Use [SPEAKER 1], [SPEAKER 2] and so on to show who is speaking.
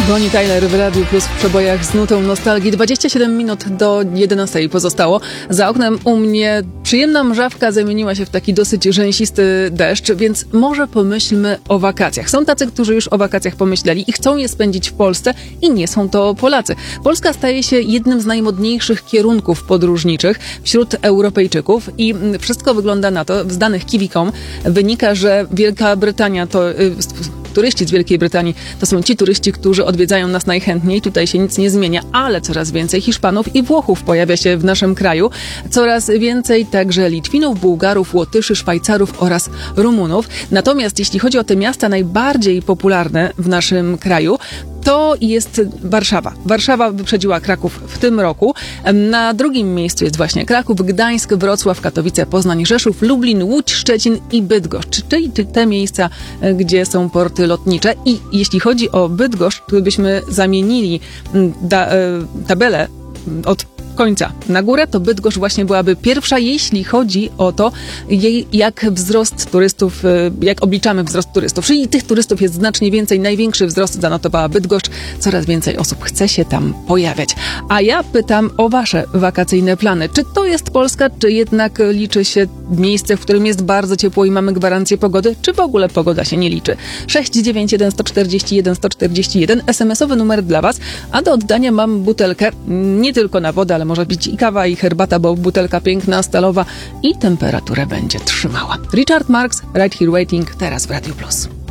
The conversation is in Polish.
[SPEAKER 1] Bonnie Tyler w Radiu Plus w przebojach z nutą nostalgii. 27 minut do 11 pozostało. Za oknem u mnie przyjemna mrzawka zamieniła się w taki dosyć rzęsisty deszcz, więc może pomyślmy o wakacjach. Są tacy, którzy już o wakacjach pomyśleli i chcą je spędzić w Polsce i nie są to Polacy. Polska staje się jednym z najmodniejszych kierunków podróżniczych wśród Europejczyków i wszystko wygląda na to, z danych Kiwi.com wynika, że Wielka Brytania to... Turyści z Wielkiej Brytanii to są ci turyści, którzy odwiedzają nas najchętniej. Tutaj się nic nie zmienia, ale coraz więcej Hiszpanów i Włochów pojawia się w naszym kraju. Coraz więcej także Litwinów, Bułgarów, Łotyszy, Szwajcarów oraz Rumunów. Natomiast jeśli chodzi o te miasta najbardziej popularne w naszym kraju, to jest Warszawa. Warszawa wyprzedziła Kraków w tym roku. Na drugim miejscu jest właśnie Kraków, Gdańsk, Wrocław, Katowice, Poznań, Rzeszów, Lublin, Łódź, Szczecin i Bydgoszcz. Czyli te miejsca, gdzie są porty lotnicze. I jeśli chodzi o Bydgoszcz, to byśmy zamienili tabelę od końca na górę, to Bydgoszcz właśnie byłaby pierwsza, jeśli chodzi o to, jak wzrost turystów, jak obliczamy wzrost turystów. Czyli tych turystów jest znacznie więcej. Największy wzrost zanotowała Bydgoszcz. Coraz więcej osób chce się tam pojawiać. A ja pytam o wasze wakacyjne plany. Czy to jest Polska, czy jednak liczy się miejsce, w którym jest bardzo ciepło i mamy gwarancję pogody, czy w ogóle pogoda się nie liczy? 691 141 141, SMS-owy numer dla was, a do oddania mam butelkę, nie tylko na wodę, ale może być i kawa, i herbata, bo butelka piękna, stalowa i temperaturę będzie trzymała. Richard Marx, Right Here Waiting, teraz w Radio Plus.